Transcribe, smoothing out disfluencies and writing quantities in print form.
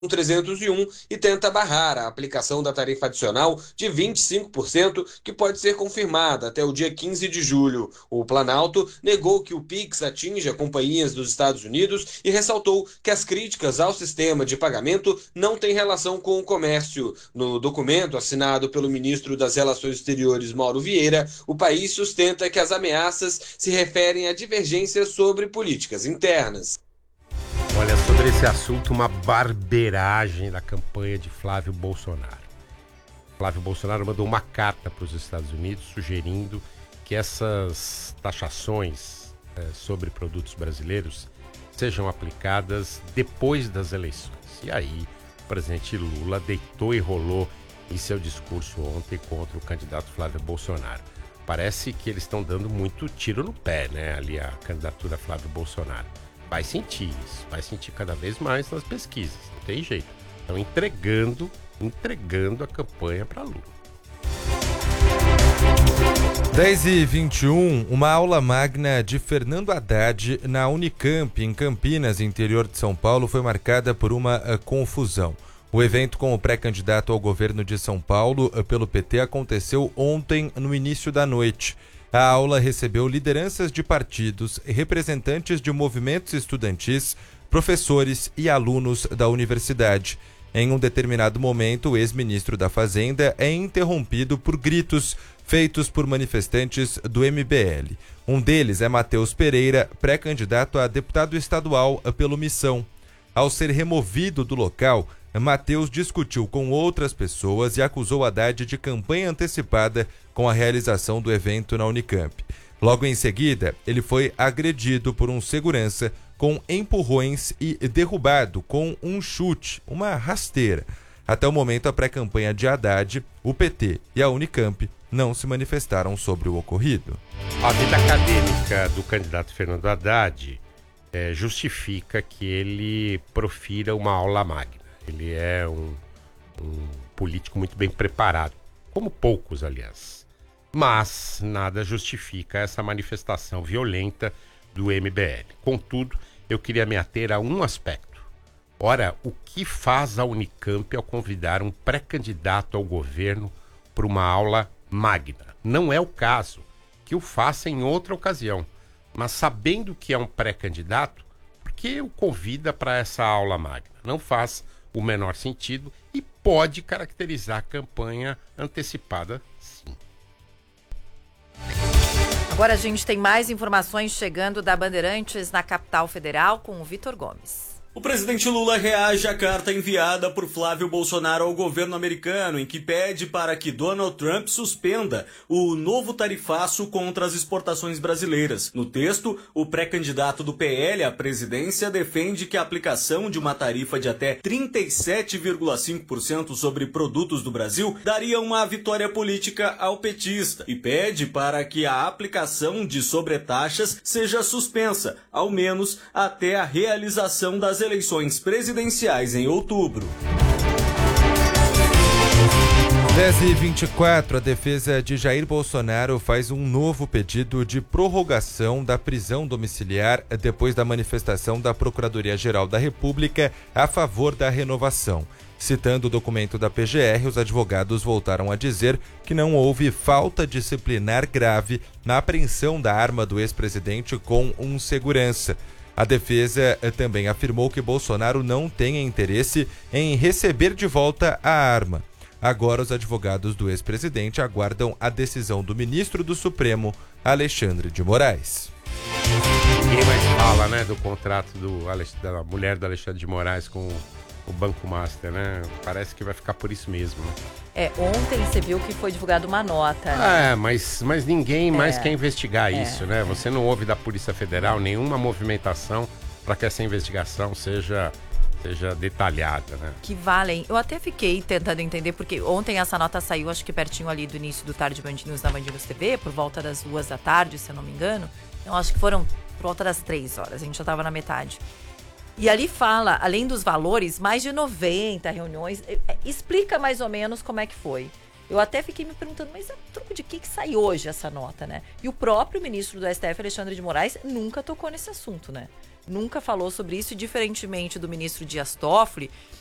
301 e tenta barrar a aplicação da tarifa adicional de 25%, que pode ser confirmada até o dia 15 de julho. O Planalto negou que o Pix atinja companhias dos Estados Unidos e ressaltou que as críticas ao sistema de pagamento não têm relação com o comércio. No documento assinado pelo ministro das Relações Exteriores, Mauro Vieira, o país sustenta que as ameaças se referem a divergências sobre políticas internas. Olha, sobre esse assunto, uma barbeiragem da campanha de Flávio Bolsonaro. Flávio Bolsonaro mandou uma carta para os Estados Unidos sugerindo que essas taxações sobre produtos brasileiros sejam aplicadas depois das eleições. E aí, o presidente Lula deitou e rolou em seu discurso ontem contra o candidato Flávio Bolsonaro. Parece que eles estão dando muito tiro no pé, né? Ali a candidatura Flávio Bolsonaro. Vai sentir isso, vai sentir cada vez mais nas pesquisas, não tem jeito. Estão entregando a campanha para Lula. 10h21, uma aula magna de Fernando Haddad na Unicamp, em Campinas, interior de São Paulo, foi marcada por uma confusão. O evento com o pré-candidato ao governo de São Paulo pelo PT aconteceu ontem no início da noite. A aula recebeu lideranças de partidos, representantes de movimentos estudantis, professores e alunos da universidade. Em um determinado momento, o ex-ministro da Fazenda é interrompido por gritos feitos por manifestantes do MBL. Um deles é Matheus Pereira, pré-candidato a deputado estadual pelo Missão. Ao ser removido do local, Matheus discutiu com outras pessoas e acusou Haddad de campanha antecipada com a realização do evento na Unicamp. Logo em seguida, ele foi agredido por um segurança com empurrões e derrubado com um chute, uma rasteira. Até o momento, a pré-campanha de Haddad, o PT e a Unicamp não se manifestaram sobre o ocorrido. A vida acadêmica do candidato Fernando Haddad justifica que ele profira uma aula magna. Ele é um político muito bem preparado, como poucos, aliás. Mas nada justifica essa manifestação violenta do MBL. Contudo, eu queria me ater a um aspecto. Ora, o que faz a Unicamp ao convidar um pré-candidato ao governo para uma aula magna? Não é o caso que o faça em outra ocasião. Mas sabendo que é um pré-candidato, por que o convida para essa aula magna? Não faz o menor sentido e pode caracterizar a campanha antecipada, sim. Agora a gente tem mais informações chegando da Bandeirantes na capital federal com o Vitor Gomes. O presidente Lula reage à carta enviada por Flávio Bolsonaro ao governo americano, em que pede para que Donald Trump suspenda o novo tarifaço contra as exportações brasileiras. No texto, o pré-candidato do PL à presidência defende que a aplicação de uma tarifa de até 37,5% sobre produtos do Brasil daria uma vitória política ao petista e pede para que a aplicação de sobretaxas seja suspensa, ao menos até a realização das eleições presidenciais em outubro. 10h24, a defesa de Jair Bolsonaro faz um novo pedido de prorrogação da prisão domiciliar depois da manifestação da Procuradoria-Geral da República a favor da renovação. Citando o documento da PGR, os advogados voltaram a dizer que não houve falta disciplinar grave na apreensão da arma do ex-presidente com um segurança. A defesa também afirmou que Bolsonaro não tem interesse em receber de volta a arma. Agora, os advogados do ex-presidente aguardam a decisão do ministro do Supremo, Alexandre de Moraes. Ninguém mais fala, né, do contrato da mulher do Alexandre de Moraes com o Banco Master, né? Parece que vai ficar por isso mesmo, né? Ontem você viu que foi divulgada uma nota, né? Mas ninguém mais quer investigar isso, né? Você não ouve da Polícia Federal nenhuma movimentação para que essa investigação seja detalhada, né? Que valem. Eu até fiquei tentando entender, porque ontem essa nota saiu, acho que pertinho ali do início do Tarde Band News na Band News TV, por volta das 2 da tarde, se eu não me engano. Então acho que foram por volta das 3 horas, a gente já estava na metade. E ali fala, além dos valores, mais de 90 reuniões, explica mais ou menos como é que foi. Eu até fiquei me perguntando, mas a troco de que sai hoje essa nota, né? E o próprio ministro do STF, Alexandre de Moraes, nunca tocou nesse assunto, né? Nunca falou sobre isso, e diferentemente do ministro Dias Toffoli,